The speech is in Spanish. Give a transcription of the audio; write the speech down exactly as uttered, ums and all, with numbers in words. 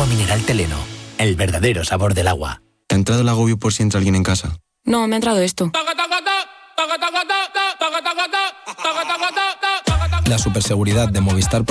Agua mineral Teleno. El verdadero sabor del agua. ¿Te ha entrado el agobio por si entra alguien en casa? No, me ha entrado esto. La superseguridad de Movistar Pro